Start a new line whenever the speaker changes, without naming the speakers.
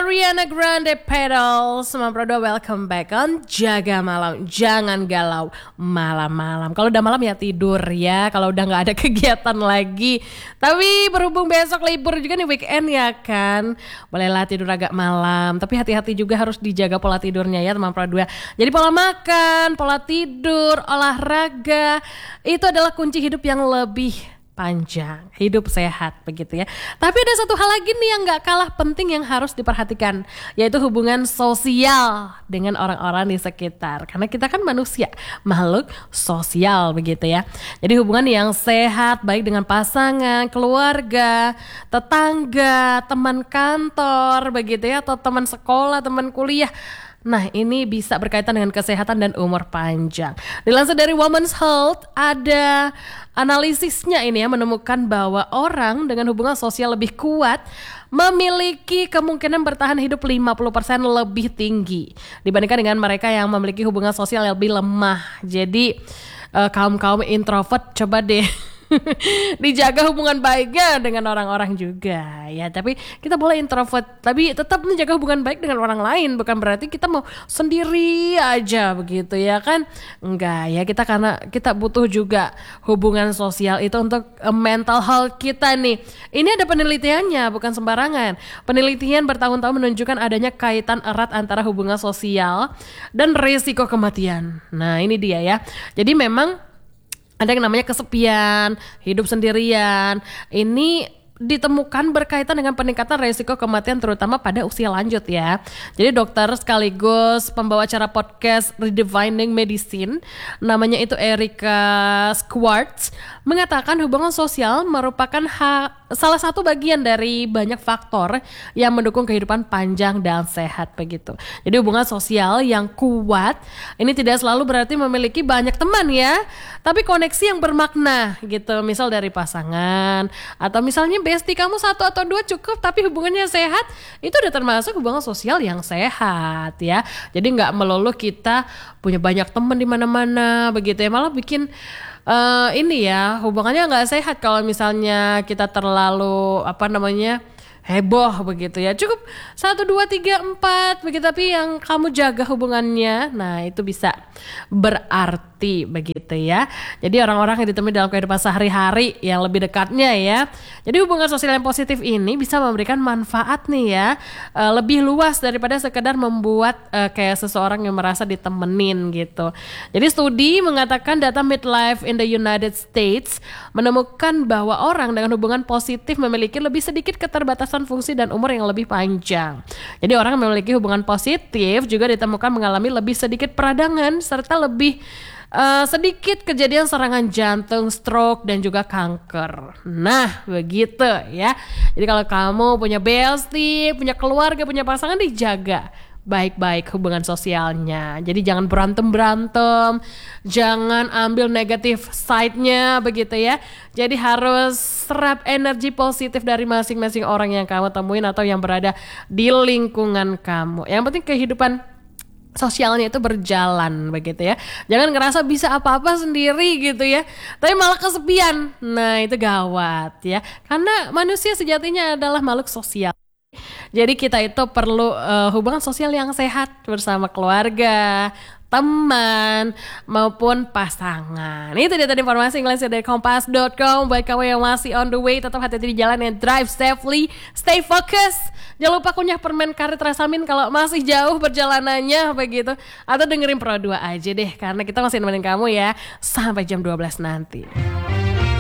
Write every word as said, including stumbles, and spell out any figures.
Ariana Grande Petals Semam Prodo, welcome back on Jaga Malam. Jangan galau malam-malam. Kalau udah malam ya tidur ya, kalau udah gak ada kegiatan lagi. Tapi berhubung besok libur juga nih, weekend ya kan, bolehlah tidur agak malam. Tapi hati-hati juga harus dijaga pola tidurnya ya teman Prodo. Jadi pola makan, pola tidur, olahraga, itu adalah kunci hidup yang lebih panjang, hidup sehat begitu ya. Tapi ada satu hal lagi nih yang gak kalah penting yang harus diperhatikan, yaitu hubungan sosial dengan orang-orang di sekitar. Karena kita kan manusia, makhluk sosial begitu ya. Jadi hubungan yang sehat baik dengan pasangan, keluarga, tetangga, teman kantor begitu ya, atau teman sekolah, teman kuliah. Nah, ini bisa berkaitan dengan kesehatan dan umur panjang. Dilansir dari Women's Health, ada analisisnya ini ya, menemukan bahwa orang dengan hubungan sosial lebih kuat memiliki kemungkinan bertahan hidup lima puluh persen lebih tinggi dibandingkan dengan mereka yang memiliki hubungan sosial yang lebih lemah. Jadi uh, kaum-kaum introvert coba deh dijaga hubungan baiknya dengan orang-orang juga ya. Tapi kita boleh introvert tapi tetap menjaga hubungan baik dengan orang lain, bukan berarti kita mau sendiri aja begitu ya kan. Enggak ya, kita karena kita butuh juga hubungan sosial itu untuk uh, mental health kita nih. Ini ada penelitiannya, bukan sembarangan. Penelitian bertahun-tahun menunjukkan adanya kaitan erat antara hubungan sosial dan risiko kematian. Nah ini dia ya. Jadi memang ada yang namanya kesepian, hidup sendirian. Ini ditemukan berkaitan dengan peningkatan risiko kematian terutama pada usia lanjut ya. Jadi dokter sekaligus pembawa acara podcast Redefining Medicine, namanya itu Erika Schwartz, mengatakan hubungan sosial merupakan ha- salah satu bagian dari banyak faktor yang mendukung kehidupan panjang dan sehat begitu. Jadi hubungan sosial yang kuat ini tidak selalu berarti memiliki banyak teman ya, tapi koneksi yang bermakna gitu. Misal dari pasangan, atau misalnya bestie kamu satu atau dua cukup tapi hubungannya sehat, itu udah termasuk hubungan sosial yang sehat ya. Jadi nggak melulu kita punya banyak teman di mana-mana begitu ya, malah bikin uh, ini ya hubungannya nggak sehat kalau misalnya kita terlalu apa namanya heboh begitu ya. Cukup satu, dua, tiga, empat begitu, tapi yang kamu jaga hubungannya, nah itu bisa berarti begitu ya. Jadi orang-orang yang ditemui dalam kehidupan sehari-hari yang lebih dekatnya ya. Jadi hubungan sosial yang positif ini bisa memberikan manfaat nih ya, uh, lebih luas daripada sekedar membuat uh, kayak seseorang yang merasa ditemenin gitu. Jadi studi mengatakan data midlife in the United States menemukan bahwa orang dengan hubungan positif memiliki lebih sedikit keterbatasan fungsi dan umur yang lebih panjang. Jadi orang yang memiliki hubungan positif juga ditemukan mengalami lebih sedikit peradangan serta lebih uh, sedikit kejadian serangan jantung, stroke dan juga kanker. Nah, begitu ya. Jadi kalau kamu punya bestie, punya keluarga, punya pasangan, dijaga baik-baik hubungan sosialnya. Jadi jangan berantem-berantem, jangan ambil negatif side-nya begitu ya. Jadi harus serap energi positif dari masing-masing orang yang kamu temuin atau yang berada di lingkungan kamu. Yang penting kehidupan sosialnya itu berjalan begitu ya. Jangan ngerasa bisa apa-apa sendiri gitu ya, tapi malah kesepian. Nah itu gawat ya. Karena manusia sejatinya adalah makhluk sosial. Jadi kita itu perlu uh, hubungan sosial yang sehat bersama keluarga, teman maupun pasangan. Itu dia tadi informasi yang lain dari kompas dot com. Buat kamu yang masih on the way, tetap hati-hati di jalan and drive safely, stay focused. Jangan lupa kunyah permen karet Rasamin kalau masih jauh perjalanannya begitu. Atau dengerin Pro dua aja deh, karena kita masih nemenin kamu ya sampai jam dua belas nanti.